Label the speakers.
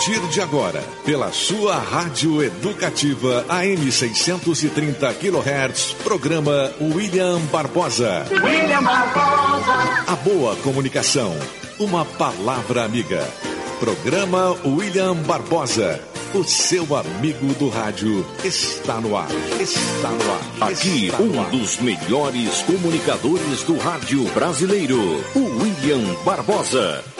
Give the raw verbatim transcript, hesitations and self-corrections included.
Speaker 1: partir de agora, pela sua rádio educativa A M seiscentos e trinta quilohertz, programa William Barbosa.
Speaker 2: William Barbosa.
Speaker 1: A boa comunicação, uma palavra amiga. Programa William Barbosa. O seu amigo do rádio está no ar. Está no ar.
Speaker 3: Aqui,
Speaker 1: está no
Speaker 3: um
Speaker 1: ar.
Speaker 3: dos melhores comunicadores do rádio brasileiro, o William Barbosa.